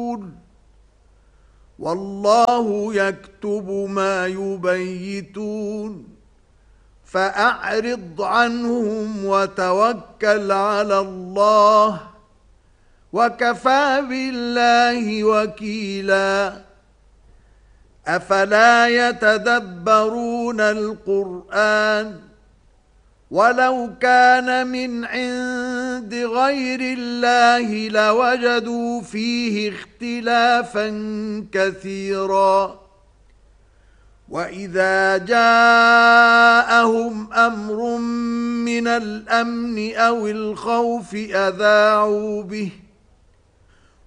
يعملون والله يكتب ما يبيتون فأعرض عنهم وتوكل على الله وكفى بالله وكيلا أفلا يتدبرون القرآن ولو كان من عند غير الله لوجدوا فيه اختلافا كثيرا وَإِذَا جَاءَهُمْ أَمْرٌ مِّنَ الْأَمْنِ أَوِ الْخَوْفِ أَذَاعُوا بِهِ